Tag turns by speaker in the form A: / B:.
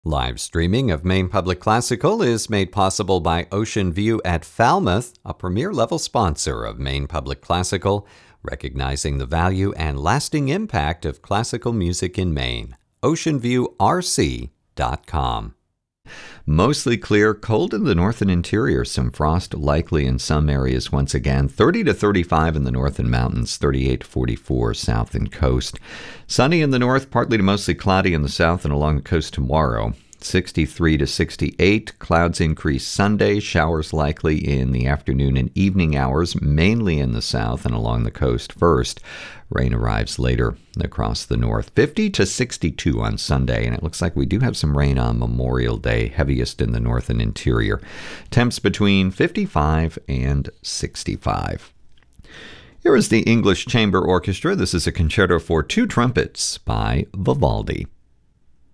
A: Live streaming of Maine Public Classical is made possible by Ocean View at Falmouth, a premier-level sponsor of Maine Public Classical, recognizing the value and lasting impact of classical music in Maine. OceanViewRC.com. Mostly clear, cold in the north and interior. Some frost likely in some areas once again. 30 to 35 in the north and mountains, 38 to 44 south and coast. Sunny in the north, partly to mostly cloudy in the south and along the coast tomorrow. 63 to 68. Clouds increase Sunday. Showers likely in the afternoon and evening hours, mainly in the south and along the coast first. Rain arrives later across the north. 50 to 62 on Sunday, and it looks like we do have some rain on Memorial Day, heaviest in the north and interior. Temps between 55 and 65. Here is the English Chamber Orchestra. This is a concerto for two trumpets by Vivaldi.